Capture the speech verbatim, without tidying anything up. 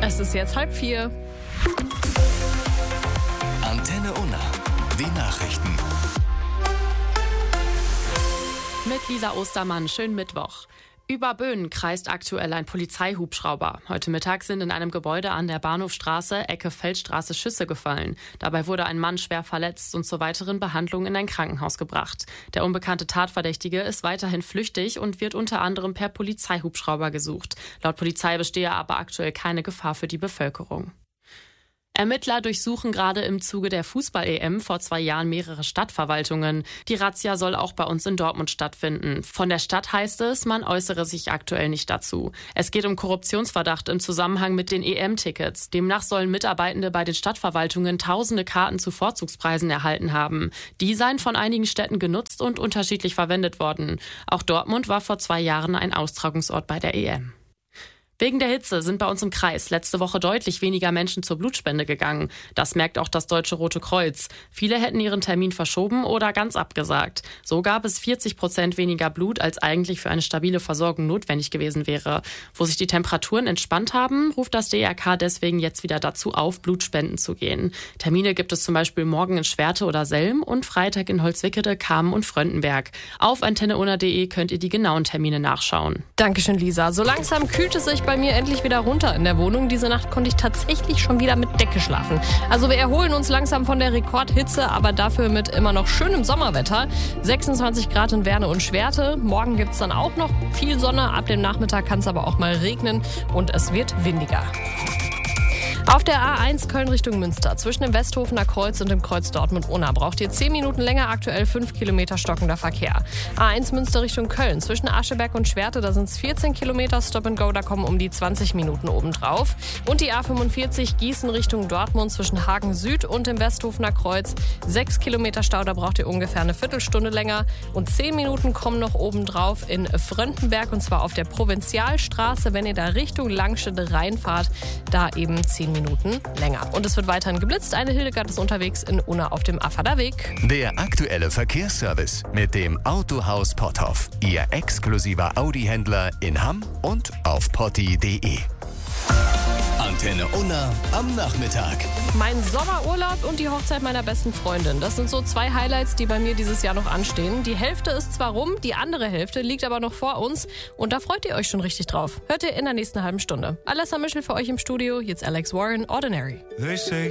Es ist jetzt halb vier. Antenne Unna, die Nachrichten. Mit Lisa Ostermann, schönen Mittwoch. Über Böen kreist aktuell ein Polizeihubschrauber. Heute Mittag sind in einem Gebäude an der Bahnhofstraße, Ecke Feldstraße, Schüsse gefallen. Dabei wurde ein Mann schwer verletzt und zur weiteren Behandlung in ein Krankenhaus gebracht. Der unbekannte Tatverdächtige ist weiterhin flüchtig und wird unter anderem per Polizeihubschrauber gesucht. Laut Polizei bestehe aber aktuell keine Gefahr für die Bevölkerung. Ermittler durchsuchen gerade im Zuge der Fußball-E M vor zwei Jahren mehrere Stadtverwaltungen. Die Razzia soll auch bei uns in Dortmund stattfinden. Von der Stadt heißt es, man äußere sich aktuell nicht dazu. Es geht um Korruptionsverdacht im Zusammenhang mit den E M-Tickets. Demnach sollen Mitarbeitende bei den Stadtverwaltungen tausende Karten zu Vorzugspreisen erhalten haben. Die seien von einigen Städten genutzt und unterschiedlich verwendet worden. Auch Dortmund war vor zwei Jahren ein Austragungsort bei der E M. Wegen der Hitze sind bei uns im Kreis letzte Woche deutlich weniger Menschen zur Blutspende gegangen. Das merkt auch das Deutsche Rote Kreuz. Viele hätten ihren Termin verschoben oder ganz abgesagt. So gab es vierzig Prozent weniger Blut, als eigentlich für eine stabile Versorgung notwendig gewesen wäre. Wo sich die Temperaturen entspannt haben, ruft das D R K deswegen jetzt wieder dazu auf, Blutspenden zu gehen. Termine gibt es zum Beispiel morgen in Schwerte oder Selm und Freitag in Holzwickede, Kamen und Fröndenberg. Auf antenne unna punkt de könnt ihr die genauen Termine nachschauen. Dankeschön, Lisa. So langsam kühlt es sich bei mir endlich wieder runter in der Wohnung. Diese Nacht konnte ich tatsächlich schon wieder mit Decke schlafen. Also wir erholen uns langsam von der Rekordhitze, aber dafür mit immer noch schönem Sommerwetter. sechsundzwanzig Grad in Werne und Schwerte. Morgen gibt es dann auch noch viel Sonne. Ab dem Nachmittag kann es aber auch mal regnen und es wird windiger. Auf der A eins Köln Richtung Münster, zwischen dem Westhofener Kreuz und dem Kreuz Dortmund-Unna braucht ihr zehn Minuten länger, aktuell fünf Kilometer stockender Verkehr. A eins Münster Richtung Köln, zwischen Ascheberg und Schwerte, da sind es vierzehn Kilometer Stop and Go, da kommen um die zwanzig Minuten obendrauf. Und die A fünfundvierzig Gießen Richtung Dortmund, zwischen Hagen Süd und dem Westhofener Kreuz, sechs Kilometer Stau, da braucht ihr ungefähr eine Viertelstunde länger. Und zehn Minuten kommen noch obendrauf in Fröndenberg, und zwar auf der Provinzialstraße, wenn ihr da Richtung Langstede reinfahrt, da eben zehn Minuten länger. Und es wird weiterhin geblitzt. Eine Hildegard ist unterwegs in Unna auf dem Affader Weg. Der aktuelle Verkehrsservice mit dem Autohaus Potthoff. Ihr exklusiver Audi-Händler in Hamm und auf potti punkt de. Antenne Unna am Nachmittag. Mein Sommerurlaub und die Hochzeit meiner besten Freundin. Das sind so zwei Highlights, die bei mir dieses Jahr noch anstehen. Die Hälfte ist zwar rum, die andere Hälfte liegt aber noch vor uns. Und da freut ihr euch schon richtig drauf. Hört ihr in der nächsten halben Stunde. Alessa Mischel für euch im Studio. Jetzt Alex Warren, Ordinary. They say